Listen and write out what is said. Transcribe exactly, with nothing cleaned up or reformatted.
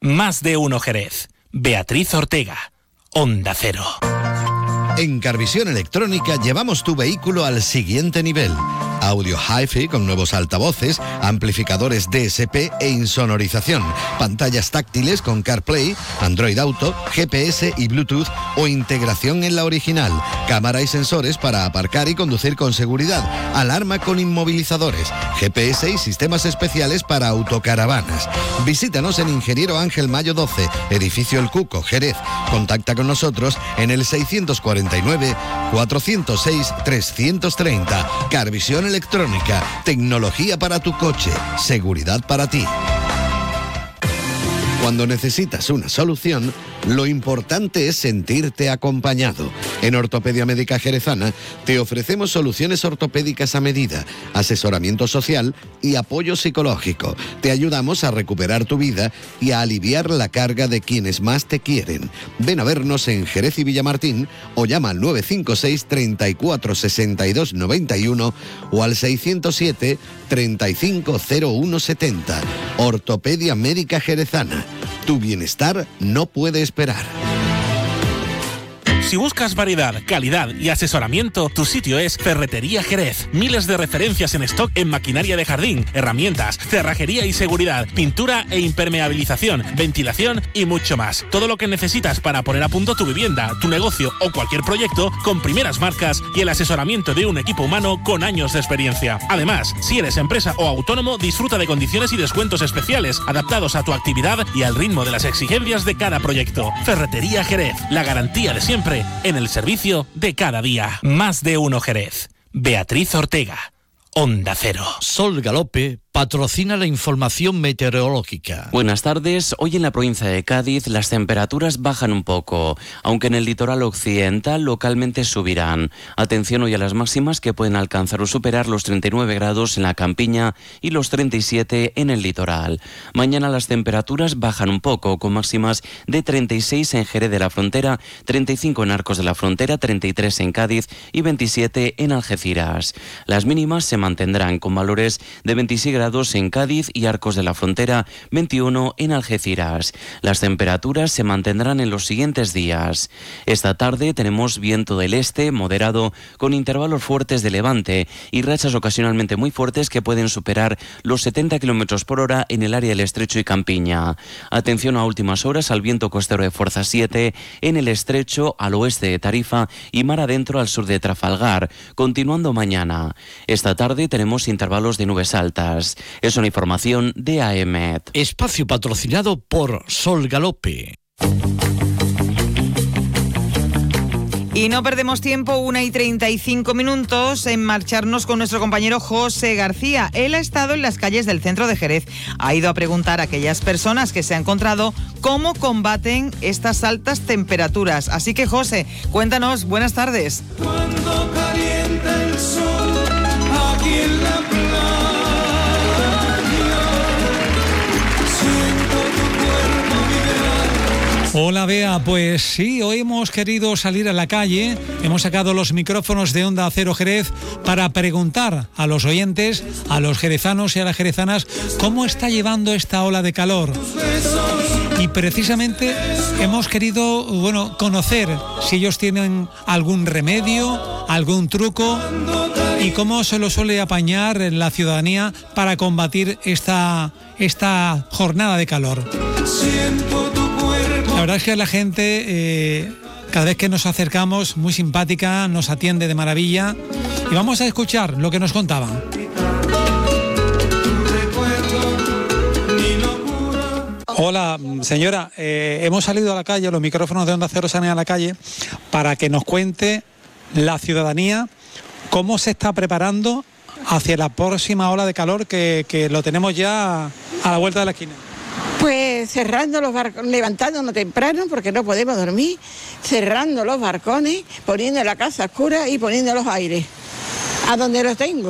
Más de uno Jerez. Beatriz Ortega. Onda Cero. En Carvisión Electrónica llevamos tu vehículo al siguiente nivel. Audio Hi-Fi con nuevos altavoces, amplificadores D S P e insonorización, pantallas táctiles con CarPlay, Android Auto, G P S y Bluetooth o integración en la original, cámara y sensores para aparcar y conducir con seguridad, alarma con inmovilizadores, G P S y sistemas especiales para autocaravanas. Visítanos en Ingeniero Ángel Mayo doce, Edificio El Cuco, Jerez. Contacta con nosotros en el seiscientos cuarenta y nueve, cuatrocientos seis, trescientos treinta. Carvisión Electrónica, tecnología para tu coche, seguridad para ti. Cuando necesitas una solución, lo importante es sentirte acompañado. En Ortopedia Médica Jerezana te ofrecemos soluciones ortopédicas a medida, asesoramiento social y apoyo psicológico. Te ayudamos a recuperar tu vida y a aliviar la carga de quienes más te quieren. Ven a vernos en Jerez y Villamartín o llama al nueve cinco seis, treinta y cuatro, sesenta y dos, noventa y uno o al seiscientos siete, treinta y cinco, cero uno setenta. Ortopedia Médica Jerezana. Tu bienestar no puede esperar. Si buscas variedad, calidad y asesoramiento, tu sitio es Ferretería Jerez. Miles de referencias en stock en maquinaria de jardín, herramientas, cerrajería y seguridad, pintura e impermeabilización, ventilación y mucho más. Todo lo que necesitas para poner a punto tu vivienda, tu negocio o cualquier proyecto con primeras marcas y el asesoramiento de un equipo humano con años de experiencia. Además, si eres empresa o autónomo, disfruta de condiciones y descuentos especiales adaptados a tu actividad y al ritmo de las exigencias de cada proyecto. Ferretería Jerez, la garantía de siempre en el servicio de cada día. Más de uno Jerez. Beatriz Ortega. Onda Cero. Sol Galope patrocina la información meteorológica. Buenas tardes. Hoy en la provincia de Cádiz las temperaturas bajan un poco, aunque en el litoral occidental localmente subirán. Atención hoy a las máximas que pueden alcanzar o superar los treinta y nueve grados en la campiña y los treinta y siete en el litoral. Mañana las temperaturas bajan un poco, con máximas de treinta y seis en Jerez de la Frontera, treinta y cinco en Arcos de la Frontera, treinta y tres en Cádiz y veintisiete en Algeciras. Las mínimas se mantendrán con valores de veintiséis grados en Cádiz y Arcos de la Frontera, veintiuno en Algeciras. Las temperaturas se mantendrán en los siguientes días. Esta tarde tenemos viento del este moderado con intervalos fuertes de levante y rachas ocasionalmente muy fuertes que pueden superar los setenta kilómetros por hora en el área del Estrecho y Campiña. Atención a últimas horas al viento costero de fuerza siete en el Estrecho, al oeste de Tarifa y mar adentro al sur de Trafalgar, continuando mañana. Esta tarde tenemos intervalos de nubes altas. Es una información de A E M E T. Espacio patrocinado por Sol Galope. Y no perdemos tiempo, una y treinta y cinco minutos, en marcharnos con nuestro compañero José García. Él ha estado en las calles del centro de Jerez. Ha ido a preguntar a aquellas personas que se ha encontrado cómo combaten estas altas temperaturas. Así que, José, cuéntanos, buenas tardes. Cuando calienta el sol aquí en la playa. Hola Bea, pues sí, hoy hemos querido salir a la calle, hemos sacado los micrófonos de Onda Cero Jerez para preguntar a los oyentes, a los jerezanos y a las jerezanas, cómo está llevando esta ola de calor. Y precisamente hemos querido, bueno, conocer si ellos tienen algún remedio, algún truco y cómo se lo suele apañar la ciudadanía para combatir esta, esta jornada de calor. La verdad es que la gente, eh, cada vez que nos acercamos, muy simpática, nos atiende de maravilla. Y vamos a escuchar lo que nos contaban. Hola, señora. Eh, hemos salido a la calle, los micrófonos de Onda Cero salen a la calle, para que nos cuente la ciudadanía cómo se está preparando hacia la próxima ola de calor que, que lo tenemos ya a la vuelta de la esquina. Pues cerrando los barcones, levantándonos temprano porque no podemos dormir, cerrando los barcones, poniendo la casa oscura y poniendo los aires. ¿A dónde los tengo?